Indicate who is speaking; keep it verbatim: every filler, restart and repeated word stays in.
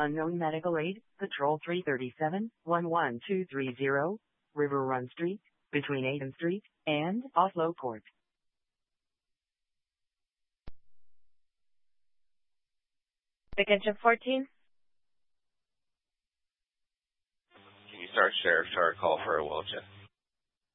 Speaker 1: Unknown medical aid, Patrol three thirty-seven, one one two three zero, River Run Street, between Aiden Street and Oslo Court.
Speaker 2: Attention fourteen.
Speaker 3: Can you start Sheriff Char call for a Welch?